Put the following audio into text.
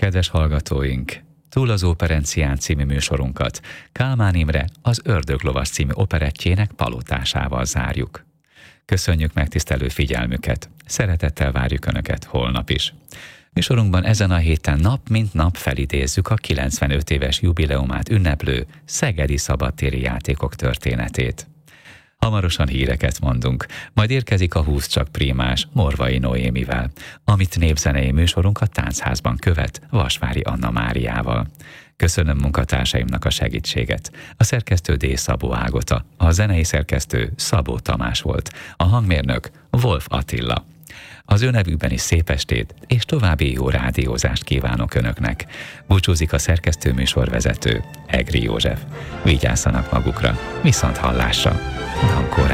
Kedves hallgatóink! Túl az Operencián című műsorunkat Kálmán Imre az Ördöglovas című operettjének palotásával zárjuk. Köszönjük megtisztelő figyelmüket, szeretettel várjuk Önöket holnap is. Műsorunkban ezen a héten nap mint nap felidézzük a 95 éves jubileumát ünneplő szegedi szabadtéri játékok történetét. Hamarosan híreket mondunk, majd érkezik a 20 csak prímás Morvai Noémivel, amit népzenei műsorunk a Táncházban követ Vasvári Anna Máriával. Köszönöm munkatársaimnak a segítséget. A szerkesztő D. Szabó Ágota, a zenei szerkesztő Szabó Tamás volt, a hangmérnök Wolf Attila. Az ő nevükben is szép estét és további jó rádiózást kívánok Önöknek. Búcsúzik a szerkesztő műsorvezető, Egri József. Vigyázzanak magukra, viszont hallásra. Dankó